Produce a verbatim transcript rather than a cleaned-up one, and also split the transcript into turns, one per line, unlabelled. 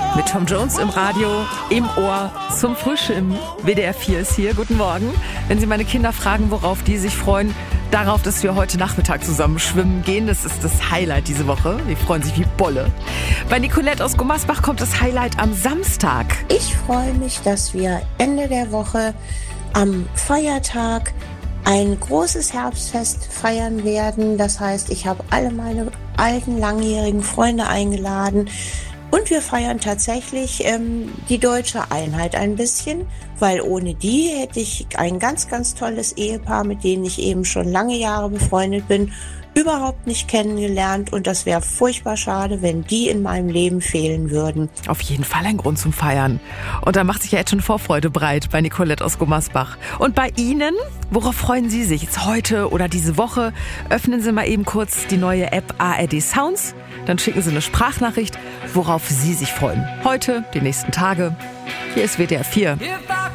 Mit Tom Jones im Radio, im Ohr, zum Frühschwimmen. W D R vier ist hier. Guten Morgen. Wenn Sie meine Kinder fragen, worauf die sich freuen, darauf, dass wir heute Nachmittag zusammen schwimmen gehen. Das ist das Highlight diese Woche. Die freuen sich wie Bolle. Bei Nicolette aus Gummersbach kommt das Highlight am Samstag.
Ich freue mich, dass wir Ende der Woche am Feiertag ein großes Herbstfest feiern werden. Das heißt, ich habe alle meine alten, langjährigen Freunde eingeladen. Und wir feiern tatsächlich ähm, die deutsche Einheit ein bisschen, weil ohne die hätte ich ein ganz, ganz tolles Ehepaar, mit denen ich eben schon lange Jahre befreundet bin, überhaupt nicht kennengelernt. Und das wäre furchtbar schade, wenn die in meinem Leben fehlen würden.
Auf jeden Fall ein Grund zum Feiern. Und da macht sich ja jetzt schon Vorfreude breit bei Nicolette aus Gummersbach. Und bei Ihnen? Worauf freuen Sie sich jetzt heute oder diese Woche? Öffnen Sie mal eben kurz die neue App A R D Sounds. Dann schicken Sie eine Sprachnachricht, worauf Sie sich freuen. Heute, die nächsten Tage. Hier ist W D R vier.